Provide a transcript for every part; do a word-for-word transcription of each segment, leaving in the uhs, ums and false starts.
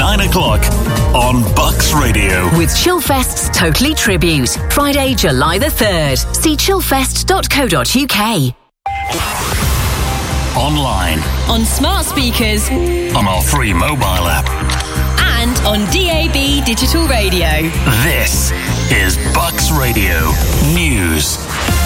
nine o'clock on Bucks Radio. With Chillfest's Totally Tribute, Friday, July the third. See chillfest dot co dot uk. Online. On smart speakers. On our free mobile app. And on D A B digital radio. This is Bucks Radio News.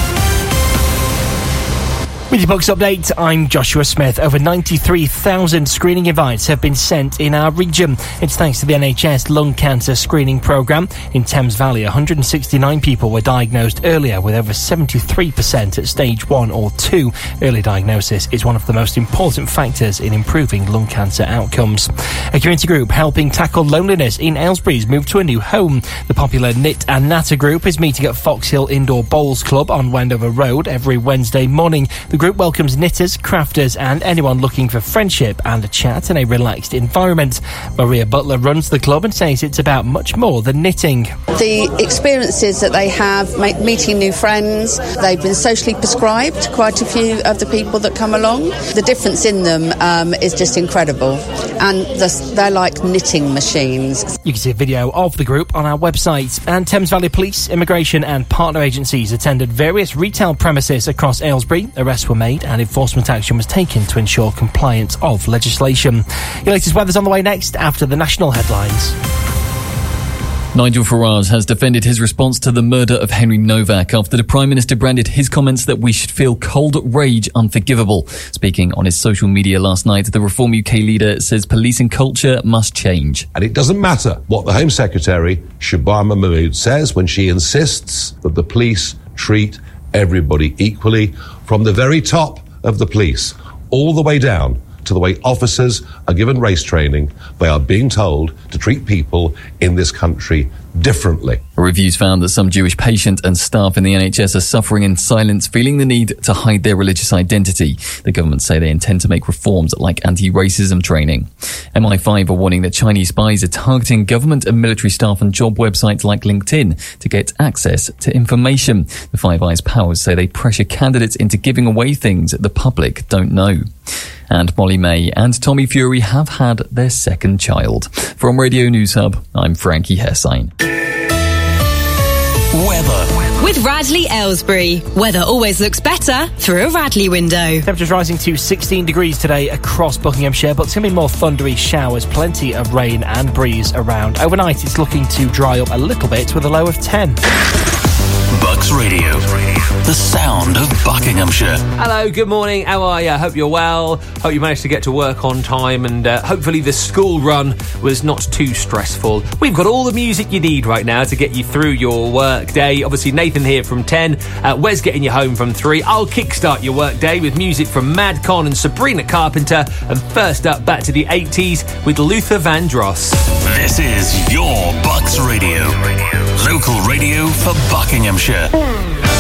With your Bucks update, I'm Joshua Smith. Over ninety-three thousand screening invites have been sent in our region. It's thanks to the N H S lung cancer screening programme. In Thames Valley, one hundred sixty-nine people were diagnosed earlier, with over seventy-three percent at stage one or two. Early diagnosis is one of the most important factors in improving lung cancer outcomes. A community group helping tackle loneliness in Aylesbury's moved to a new home. The popular Knit and Natter group is meeting at Foxhill Indoor Bowls Club on Wendover Road every Wednesday morning. The group welcomes knitters, crafters and anyone looking for friendship and a chat in a relaxed environment. Maria Butler runs the club and says it's about much more than knitting. The experiences that they have, meeting new friends, they've been socially prescribed, quite a few of the people that come along. The difference in them um, is just incredible, and the, they're like knitting machines. You can see a video of the group on our website. And Thames Valley Police, immigration and partner agencies attended various retail premises across Aylesbury. Arrests were made and enforcement action was taken to ensure compliance of legislation. Your latest weather's on the way next after the national headlines. Nigel Farage has defended his response to the murder of Henry Novak after the Prime Minister branded his comments that we should feel cold rage unforgivable. Speaking on his social media last night, the Reform U K leader says policing culture must change. And it doesn't matter what the Home Secretary, Shabana Mahmood, says when she insists that the police treat everybody equally, from the very top of the police all the way down to the way officers are given race training. They are being told to treat people in this country differently. Reviews found that some Jewish patients and staff in the N H S are suffering in silence, feeling the need to hide their religious identity. The government say they intend to make reforms like anti-racism training. M I five are warning that Chinese spies are targeting government and military staff on job websites like LinkedIn to get access to information. The Five Eyes powers say they pressure candidates into giving away things the public don't know. And Molly May and Tommy Fury have had their second child. From Radio News Hub, I'm Frankie Hessine. Weather. With Radley Aylesbury. Weather always looks better through a Radley window. Temperatures rising to sixteen degrees today across Buckinghamshire, but it's going to be more thundery showers, plenty of rain and breeze around. Overnight, it's looking to dry up a little bit with a low of ten. Bucks Radio, the sound of Buckinghamshire. Hello, good morning. How are you? Hope you're well. Hope you managed to get to work on time, and uh, hopefully the school run was not too stressful. We've got all the music you need right now to get you through your work day. Obviously, Nathan here from ten. Uh, Wes getting you home from three. I'll kickstart your work day with music from Mad Con and Sabrina Carpenter. And first up, back to the eighties with Luther Vandross. This is your Bucks Radio. Local radio for Buckinghamshire.